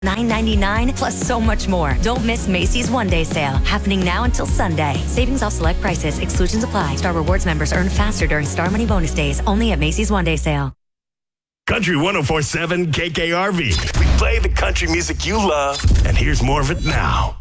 $9.99 plus so much more. Don't miss Macy's One-Day Sale, happening now until Sunday. Savings off select prices. Exclusions apply. Star Rewards members earn faster during Star Money Bonus Days. Only at Macy's One-Day Sale. Country 104.7 KKRV. We play the country music you love, and here's more of it now.